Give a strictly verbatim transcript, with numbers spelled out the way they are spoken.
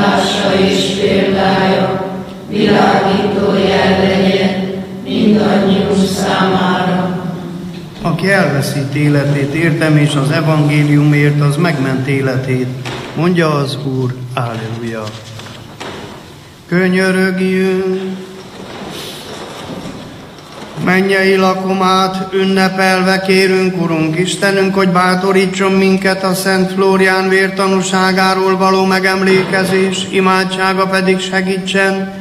tanítása és példája, világító jel legyen mindannyiunk számára. Aki elveszít életét értem, és az evangéliumért, az megment életét. Mondja az Úr, Halleluja! Könyörögjünk! Mennyei lakomát ünnepelve kérünk, Urunk Istenünk, hogy bátorítson minket a Szent Flórián vértanúságáról való megemlékezés, imádsága pedig segítsen,